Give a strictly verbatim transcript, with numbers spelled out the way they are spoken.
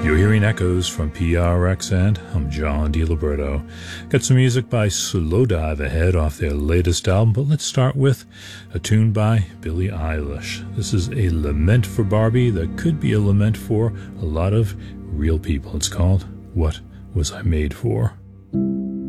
You're hearing echoes from P R X, and I'm John DiLiberto. Got some music by Slowdive ahead off their latest album, but let's start with a tune by Billie Eilish. This is a lament for Barbie that could be a lament for a lot of real people. It's called What Was I Made For?